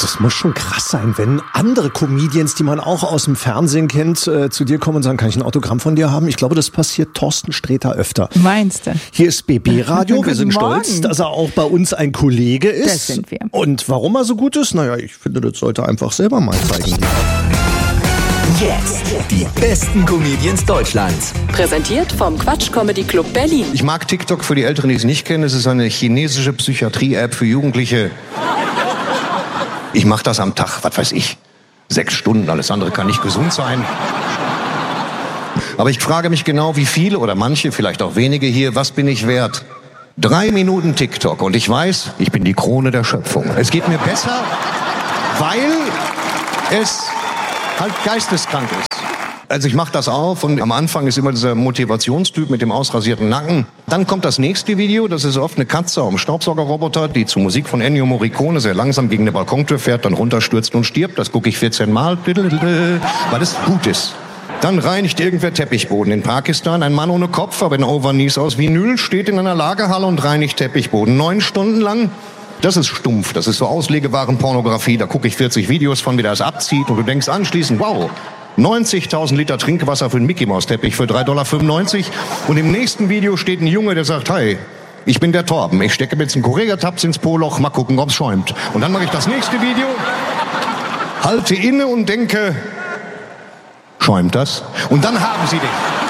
Das muss schon krass sein, wenn andere Comedians, die man auch aus dem Fernsehen kennt, zu dir kommen und sagen, kann ich ein Autogramm von dir haben? Ich glaube, das passiert Thorsten Sträter öfter. Meinst du? Hier ist BB Radio. Wir sind Morgen. stolz, dass er auch bei uns ein Kollege ist. Das sind wir. Und warum er so gut ist? Naja, ich finde, das sollte er einfach selber mal zeigen. Jetzt die besten Comedians Deutschlands. Präsentiert vom Quatsch Comedy Club Berlin. Ich mag TikTok für die Älteren, die es nicht kennen. Es ist eine chinesische Psychiatrie-App für Jugendliche. Ich mache das am Tag, was weiß ich, 6 Stunden. Alles andere kann nicht gesund sein. Aber ich frage mich genau, wie viele oder manche, vielleicht auch wenige hier, was bin ich wert? 3 Minuten TikTok und ich weiß, ich bin die Krone der Schöpfung. Es geht mir besser, weil es halt geisteskrank ist. Also ich mache das auf und am Anfang ist immer dieser Motivationstyp mit dem ausrasierten Nacken. Dann kommt das nächste Video, das ist oft eine Katze auf einem Staubsaugerroboter, die zu Musik von Ennio Morricone sehr langsam gegen eine Balkontür fährt, dann runterstürzt und stirbt. Das gucke ich 14 Mal, weil es gut ist. Dann reinigt irgendwer Teppichboden in Pakistan. Ein Mann ohne Kopf, aber in Overknees aus Vinyl, steht in einer Lagerhalle und reinigt Teppichboden. 9 Stunden lang. Das ist stumpf, das ist so Auslegewaren-Pornografie. Da gucke ich 40 Videos von, wie der es abzieht. Und du denkst anschließend, wow, 90.000 Liter Trinkwasser für einen Mickey-Maus-Teppich für 3,95 $. Und im nächsten Video steht ein Junge, der sagt, hi, ich bin der Torben. Ich stecke mit einem Correga-Tabs ins Po-Loch, mal gucken, ob's schäumt. Und dann mache ich das nächste Video, halte inne und denke, schäumt das? Und dann haben sie dich.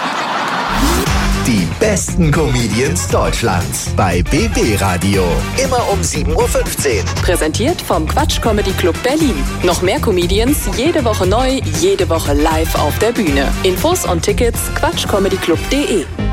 Die besten Comedians Deutschlands bei BB Radio. Immer um 7:15 Uhr. Präsentiert vom Quatsch Comedy Club Berlin. Noch mehr Comedians, jede Woche neu, jede Woche live auf der Bühne. Infos und Tickets quatschcomedyclub.de.